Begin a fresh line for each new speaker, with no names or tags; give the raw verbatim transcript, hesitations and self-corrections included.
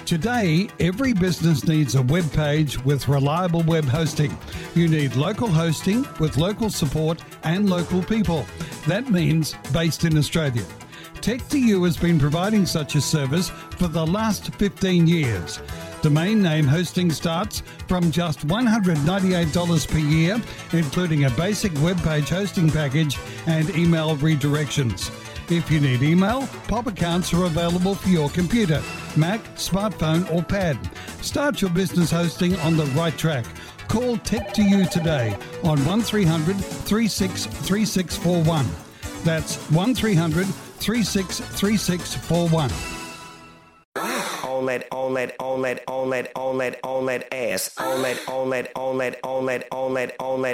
Today, every business needs a web page with reliable web hosting. You need local hosting with local support and local people. That means based in Australia. Tech two U has been providing such a service for the last fifteen years. Domain name hosting starts from just one hundred ninety-eight dollars per year, including a basic web page hosting package and email redirections. If you need email, pop accounts are available for your computer, Mac, smartphone or pad. Start your business hosting on the right track. Call Tech two U today on one three hundred, three six three six four one. That's one three hundred, three six three six four one.
On that, on that, on that, on that, on that, on that ass. On that, on that, on that, on that, on that, on that